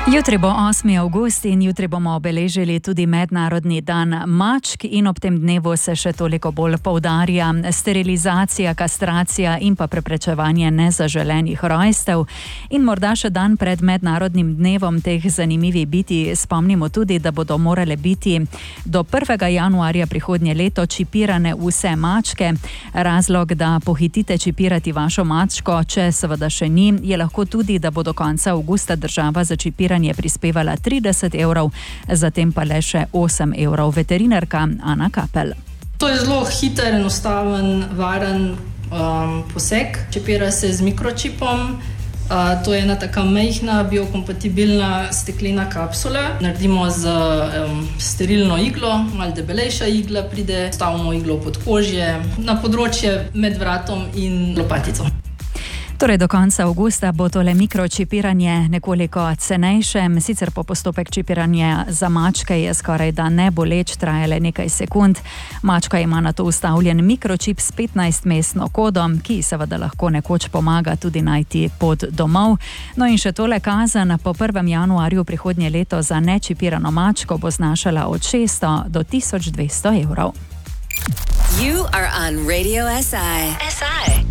Jutri bo 8. avgust in jutri bomo obeležili tudi Mednarodni dan mačk in ob tem dnevu se še toliko bolj poudarja sterilizacija, kastracija in pa preprečevanje nezaželenih rojstev. In morda še dan pred Mednarodnim dnevom teh zanimivih bitij spomnimo tudi, da bodo morale biti do 1. januarja prihodnje leto čipirane vse mačke. Razlog, da pohitite čipirati vašo mačko, če seveda še ni, je lahko tudi, da bo do konca avgusta država za čipiranje prispevala 30 evrov, zatem pa le še 8 evrov. Veterinarka Ana Kapelj. To je zelo hiter, enostaven, varen poseg. Čipira se z mikročipom. To je ena taka majhna, biokompatibilna steklena kapsula. Naredimo z sterilno iglo, malo debelejša igla pride, stavimo iglo pod kožje, na področje med vratom in lopatico. Torej do konca avgusta bo tole mikročipiranje nekoliko cenejše, sicer po postopek čipiranja za mačke je skoraj da ne boleč, traja le nekaj sekund. Mačka ima na to vstavljen mikročip s 15-mestno kodo, ki seveda lahko nekoč pomaga tudi najti pot domov. No in še tole kazen, po 1. januarju prihodnje leto za nečipirano mačko bo znašala od 600 do 1200 evrov. You are on Radio SI.